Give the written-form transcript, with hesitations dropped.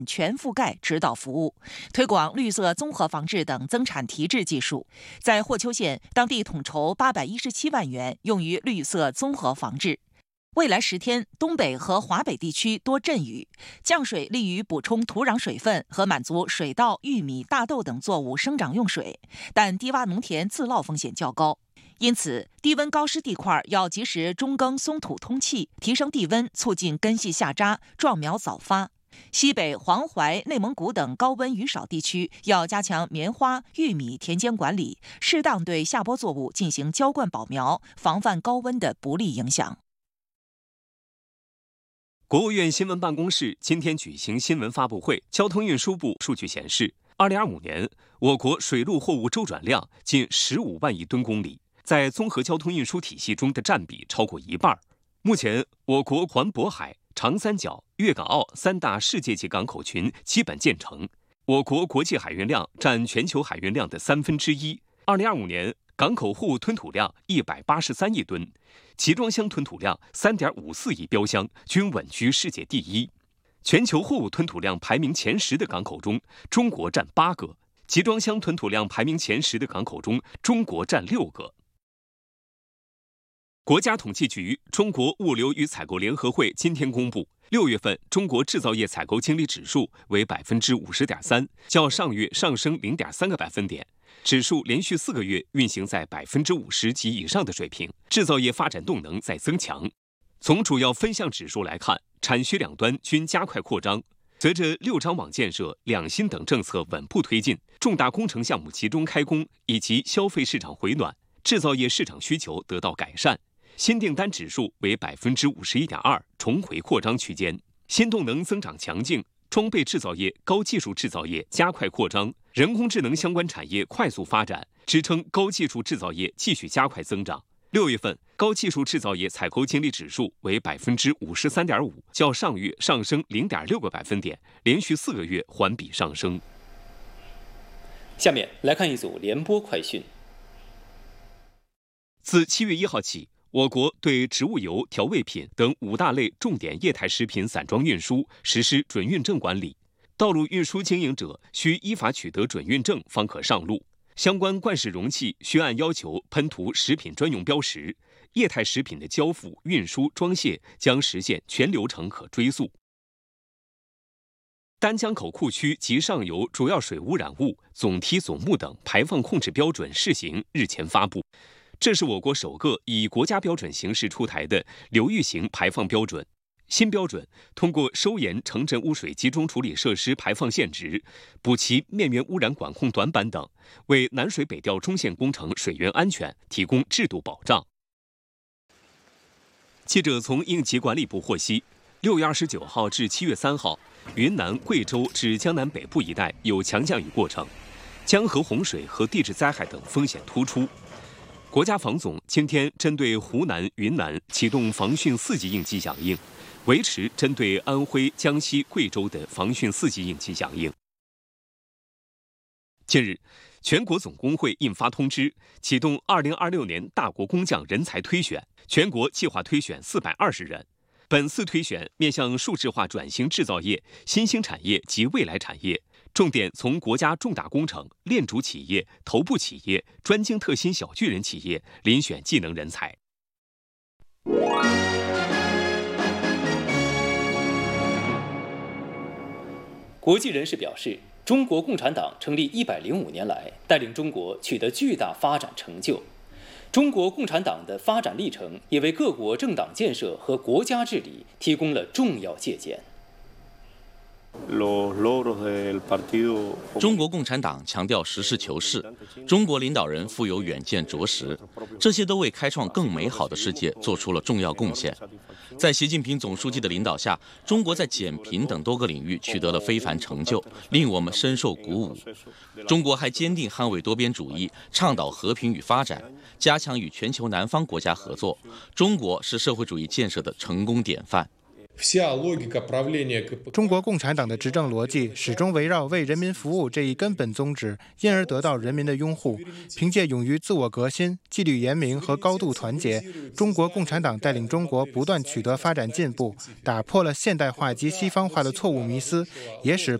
全覆盖指导服务，推广绿色综合防治等增产提质技术。在霍邱县，当地统筹817万元用于绿色综合防治。未来10天，东北和华北地区多阵雨，降水利于补充土壤水分和满足水稻、玉米、大豆等作物生长用水，但低洼农田自涝风险较高。因此，低温高湿地块要及时中耕松土通气，提升地温，促进根系下扎，壮苗早发。西北、黄淮、内蒙古等高温雨少地区要加强棉花、玉米田间管理，适当对下播作物进行浇灌保苗，防范高温的不利影响。 国务院新闻办公室今天举行新闻发布会，交通运输部数据显示，2025年我国水陆货物周转量近15万亿吨公里，在综合交通运输体系中的占比超过一半。目前，我国环渤海、长三角、粤港澳3大世界级港口群基本建成，我国国际海运量占全球海运量的1/3。2025年，港口货物吞吐量183亿吨，集装箱吞吐量3.54亿标箱，均稳居世界第一。全球货物吞吐量排名前10的港口中，中国占8个；集装箱吞吐量排名前10的港口中，中国占6个。国家统计局、中国物流与采购联合会今天公布，6月份中国制造业采购经理指数为50.3%，较上月上升0.3个百分点。指数连续4个月运行在50%及以上的水平，制造业发展动能在增强。从主要分项指数来看，产需两端均加快扩张。随着6张网建设、2新等政策稳步推进，重大工程项目集中开工，以及消费市场回暖，制造业市场需求得到改善。新订单指数为51.2%，重回扩张区间。新动能增长强劲，装备制造业、高技术制造业加快扩张，人工智能相关产业快速发展，支撑高技术制造业继续加快增长。6月份，高技术制造业采购经理指数为53.5%，较上月上升0.6个百分点，连续4个月环比上升。 下面来看一组联播快讯。 自7月1号起，我国对植物油、调味品等5大类重点液态食品散装运输实施准运证管理。道路运输经营者需依法取得准运证方可上路。相关罐式容器需按要求喷涂食品专用标识。液态食品的交付、运输、装卸将实现全流程可追溯。丹江口库区及上游主要水污染物总梯总目等排放控制标准试行日前发布。这是我国首个以国家标准形式出台的流域型排放标准。新标准通过收严城镇污水集中处理设施排放限值，补齐面源污染管控短板等，为南水北调中线工程水源安全提供制度保障。记者从应急管理部获悉，6月29号至7月3号，云南、贵州至江南北部一带有强降雨过程，江河洪水和地质灾害等风险突出。国家防总今天针对湖南、云南启动防汛4级应急响应，维持针对安徽、江西、贵州的防汛4级应急响应。近日，全国总工会印发通知，启动2026年大国工匠人才推选，全国计划推选420人。本次推选面向数字化转型制造业、新兴产业及未来产业，重点从国家重大工程、链主企业、头部企业、专精特新小巨人企业遴选技能人才。 国际人士表示，中国共产党成立105年来，带领中国取得巨大发展成就。中国共产党的发展历程也为各国政党建设和国家治理提供了重要借鉴。 中国共产党强调实事求是，中国领导人富有远见卓识，这些都为开创更美好的世界做出了重要贡献。在习近平总书记的领导下，中国在减贫等多个领域取得了非凡成就，令我们深受鼓舞。中国还坚定捍卫多边主义，倡导和平与发展，加强与全球南方国家合作。中国是社会主义建设的成功典范。 中国共产党的执政逻辑始终围绕为人民服务这一根本宗旨，因而得到人民的拥护。凭借勇于自我革新、纪律严明和高度团结，中国共产党带领中国不断取得发展进步，打破了现代化及西方化的错误迷思，也使